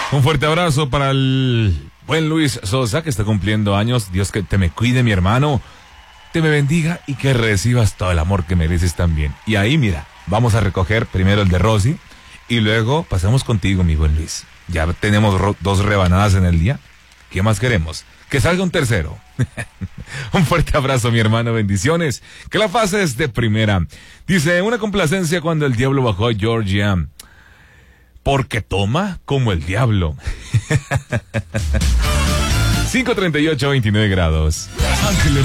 Un fuerte abrazo para el buen Luis Sosa, que está cumpliendo años. Dios que te me cuide, mi hermano. Te me bendiga y que recibas todo el amor que mereces también. Y ahí, mira, vamos a recoger primero el de Rosy y luego pasamos contigo, mi buen Luis. Ya tenemos 2 rebanadas en el día. ¿Qué más queremos? Que salga un tercero. Un fuerte abrazo, mi hermano, bendiciones. Que la pases de primera. Dice, una complacencia cuando el diablo bajó a Georgia. Porque toma como el diablo. 5:38, 29 grados. Ángeles